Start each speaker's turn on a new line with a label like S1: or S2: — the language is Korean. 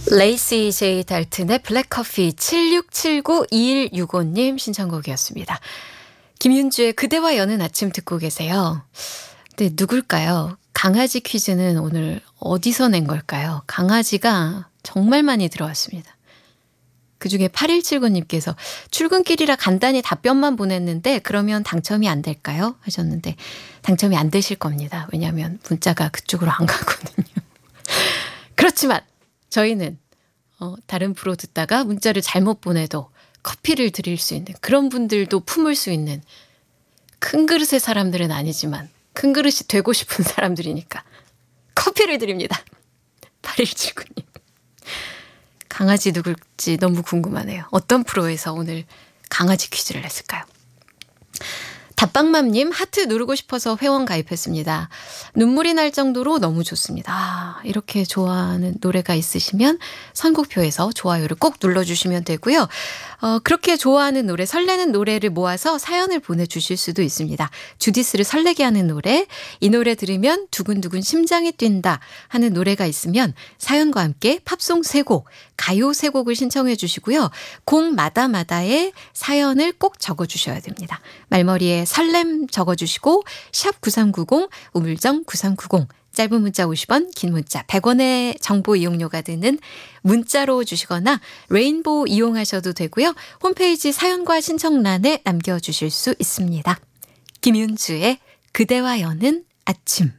S1: 레이시 제이 달튼의 블랙커피 76792165님 신청곡이었습니다. 김윤주의 그대와 여는 아침 듣고 계세요. 근데 누굴까요? 강아지 퀴즈는 오늘 어디서 낸 걸까요? 강아지가 정말 많이 들어왔습니다. 그중에 8179님께서 출근길이라 간단히 답변만 보냈는데 그러면 당첨이 안 될까요? 하셨는데 당첨이 안 되실 겁니다. 왜냐하면 문자가 그쪽으로 안 가거든요. 그렇지만 저희는 다른 프로 듣다가 문자를 잘못 보내도 커피를 드릴 수 있는 그런 분들도 품을 수 있는 큰 그릇의 사람들은 아니지만 큰 그릇이 되고 싶은 사람들이니까 커피를 드립니다. 8179님. 강아지 누굴지 너무 궁금하네요. 어떤 프로에서 오늘 강아지 퀴즈를 냈을까요? 답방맘님 하트 누르고 싶어서 회원 가입했습니다. 눈물이 날 정도로 너무 좋습니다. 이렇게 좋아하는 노래가 있으시면 선곡표에서 좋아요를 꼭 눌러주시면 되고요. 그렇게 좋아하는 노래, 설레는 노래를 모아서 사연을 보내주실 수도 있습니다. 주디스를 설레게 하는 노래, 이 노래 들으면 두근두근 심장이 뛴다 하는 노래가 있으면 사연과 함께 팝송 3곡, 가요 3곡을 신청해 주시고요. 곡마다마다의 사연을 꼭 적어주셔야 됩니다. 말머리에 설렘 적어주시고 샵 9390 우물정 9390 짧은 문자 50원, 긴 문자 100원의 정보 이용료가 드는 문자로 주시거나 레인보우 이용하셔도 되고요. 홈페이지 사연과 신청란에 남겨주실 수 있습니다. 김윤주의 그대와 여는 아침.